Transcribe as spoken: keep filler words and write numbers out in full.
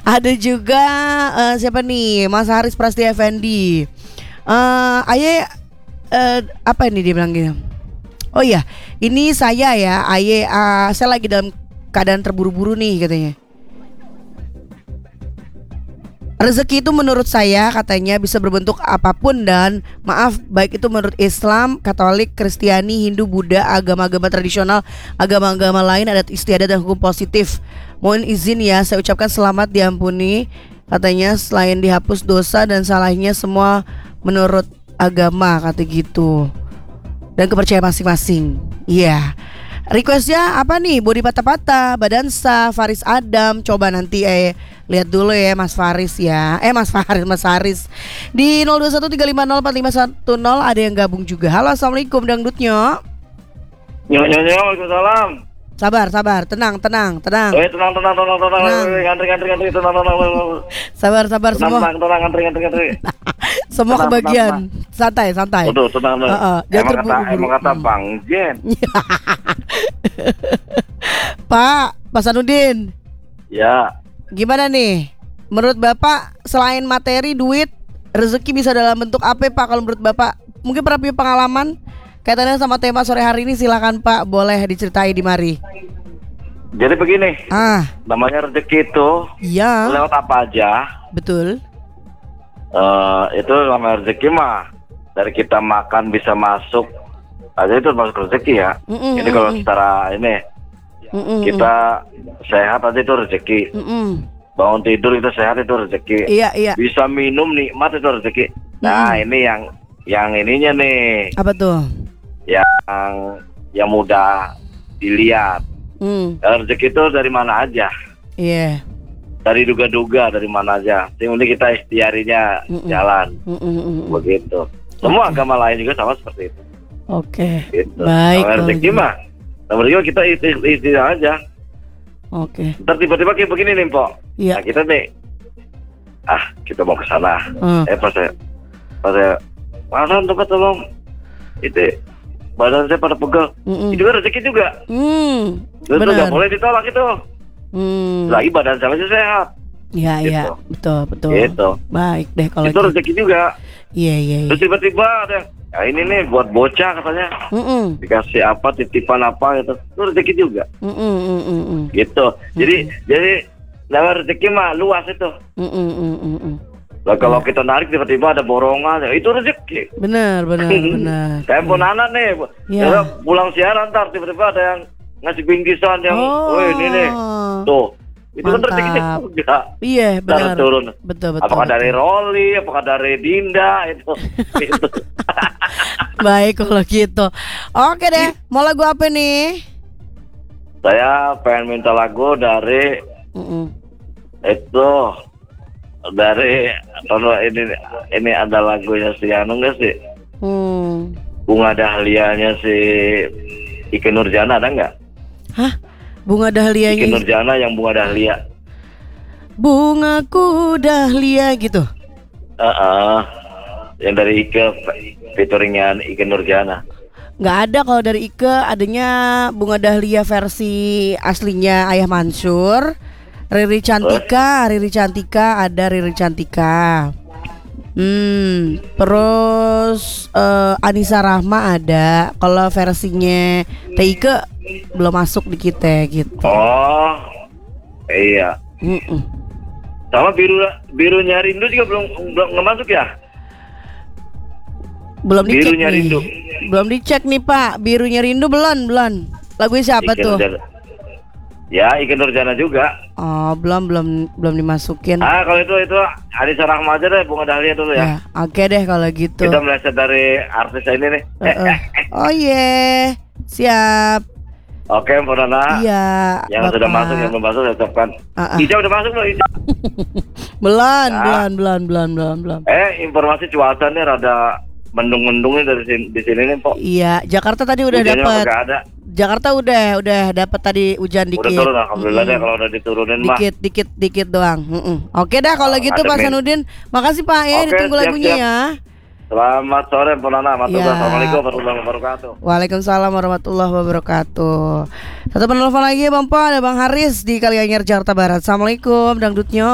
Ada juga uh, siapa nih? Mas Haris Prastia Effendi. Uh, Aye uh, apa ini dia bilang gini? Oh iya, ini saya ya, Aye uh, saya lagi dalam keadaan terburu-buru nih katanya. Rezeki itu menurut saya katanya bisa berbentuk apapun dan maaf baik itu menurut Islam, Katolik, Kristiani, Hindu, Buddha, agama-agama tradisional, agama-agama lain adat istiadat dan hukum positif. Mohon izin ya saya ucapkan selamat diampuni katanya selain dihapus dosa dan salahnya semua menurut agama kata gitu. Dan kepercayaan masing-masing. Iya. Yeah. Requestnya apa nih? Bodi patah-patah, Badansa, Faris Adam. Coba nanti eh lihat dulu ya Mas Faris ya. Eh Mas Faris, Mas Faris. Di nol dua satu tiga lima nol empat lima satu nol ada yang gabung juga. Halo, assalamualaikum dangdutnya. Nyo nyo nyo, waalaikumsalam. Sabar, sabar, tenang, tenang, tenang. Eh, tenang, tenang, tenang, tenang, ngantri, ngantri, ngantri, tenang, tenang, tenang. Sabar, sabar tenang, semua. Tenang, tenang, ngantri, ngantri, ngantri. Semua tenang, kebagian. tenang, tenang. Santai, santai. Udah, tenang, tenang. Uh, uh, emang kata, emang kata hmm. Bang Jen. Pak, Pak Sanudin. Ya. Gimana nih? Menurut Bapak selain materi, duit, rezeki bisa dalam bentuk apa Pak kalau menurut Bapak? Mungkin pernah punya pengalaman kaitannya sama tema sore hari ini, silakan Pak, boleh diceritai di mari. Jadi begini. Ah, namanya rezeki itu iya. Lewat apa aja? Betul. Uh, itu namanya rezeki mah dari kita makan bisa masuk aja itu masuk rezeki ya. Mm-mm, ini kalau mm-mm. secara ini Mm-mm, kita sehat aja itu rezeki. Mm-mm. Bangun tidur itu sehat itu rezeki. Iya, iya. Bisa minum nikmat itu rezeki. Nah, Mm-mm. ini yang yang ininya nih. Apa tuh? Yang yang mudah dilihat. Mm. Rezeki itu dari mana aja? Iya. Yeah. Dari duga-duga dari mana aja. Yang penting kita ikhtiarinya Mm-mm. jalan. Mm-mm, mm-mm. Begitu. Semua Okay. agama lain juga sama seperti itu. Oke. Okay. Gitu. Baik. Nah, rezeki mah. Nah, rezeki kita ikhtiar aja. Oke. Ntar tiba-tiba kayak begini nih, Pok. Iya. Nah, kita nih ah, kita mau ke sana. Uh. Eh pas saya pas saya mana tempat tolong itu badan saya pada pegel. Mm-mm. Itu kan rezeki juga. Hmm. Itu Benar. nggak boleh ditolak itu. Hmm. Lagi badan saya masih sehat. Iya, iya. Gitu. Betul, betul. Gitu. Baik deh kalau Itu gitu. rezeki juga. Iya, iya, iya. Terus tiba-tiba ada, ya ini nih buat bocah katanya. Mm-mm. Dikasih apa, titipan apa gitu. Itu rezeki juga. Mm-mm, mm-mm, mm. Gitu. Jadi jadi nama rezeki mah luas itu. Mm-mm, mm-mm, mm. Lah kalau kita narik tiba-tiba ada borongan, ya itu rezeki. Benar, benar, benar. Kayak pun anak nih, Iya. ya. Pulang siaran ntar tiba-tiba ada yang ngasih bingkisan yang, Oh. oh ini nih, tuh. Itu kan Mantap. rezeki juga. Iya, benar. Dari turun. Betul, betul. Apakah betul. dari Rolly, apakah dari Dinda itu. Gitu. Baik kalau gitu. Oke deh, mau lagu apa nih? Saya pengen minta lagu dari Mm-mm. itu dari kalau ini ini ada lagunya si Anu nggak sih? Hmm. Bunga Dahlianya si Ikke Nurjana ada nggak? Hah? Bunga Ikke dahlianya. Nurjana yang bunga dahlia. Bungaku dahlia gitu. Uh-uh. Yang dari Ike featuringnya Ikke Nurjana. Nggak ada kalau dari Ike, adanya Bunga Dahlia versi aslinya Ayah Mansur. Riri Cantika, Riri Cantika ada Riri Cantika. Hmm, terus uh, Anissa Rahma ada. Kalau versinya Teh Ike belum masuk di kita gitu. Oh, iya. Mm-mm. Sama biru birunya Rindu juga belum belum nggak masuk ya? Belum dicek Birunya nih. Rindu. Belum dicek nih Pak. Birunya Rindu belum, belum. Lagunya siapa Ikke tuh? Nurjana. Ya, Ikke Nurjana juga. Oh, belum belum belum dimasukin. Ah, kalau itu itu Anissa Rahma aja deh, bunga dahlia dulu ya. Ya, oke deh kalau gitu. Kita meleset dari artis ini nih. Uh, uh. Oh iya, siap. Oke, Mbak Nana. Iya. Yang Bapak. sudah masuk, yang belum masuk, saya ucapkan. Uh, uh. Ica udah masuk loh, Ica. Belan, Ya. belan, belan, belan, belan, belan. Eh, informasi cuaca nih rada mendung-mendungnya dari sini, di sini nih, Pok. Iya, Jakarta tadi udah Hujannya dapat. kagak ada. Jakarta udah udah dapat tadi hujan dikit. Udah turun, alhamdulillah Mm-mm. deh kalau udah diturunin mah. Dikit, dikit, dikit doang. Mm-mm. Oke dah kalau Ah, gitu Pak ademin. Sanudin. Makasih Pak ya, Oke, ditunggu siap, lagunya siap. ya. Selamat sore, Mbak Nana. Matur Ya. Assalamualaikum warahmatullahi wabarakatuh. Waalaikumsalam warahmatullahi wabarakatuh. Satu penelpon lagi Bang Po, ada Bang Haris di Kalianyar Jakarta Barat. Assalamualaikum dangdutnya.